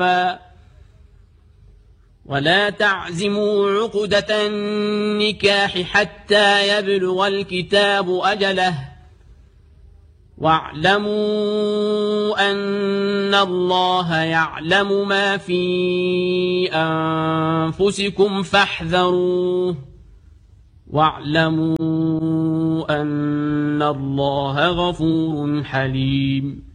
ولا تعزموا عقدة النكاح حتى يبلغ الكتاب أجله واعلموا أن الله يعلم ما في أنفسكم فاحذروه واعلموا أن الله غفور حليم.